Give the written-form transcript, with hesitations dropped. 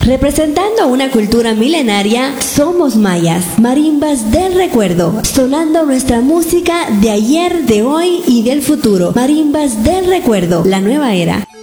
Representando una cultura milenaria, somos mayas, marimbas del recuerdo, sonando nuestra música de ayer, de hoy y del futuro. Marimbas del recuerdo, la nueva era.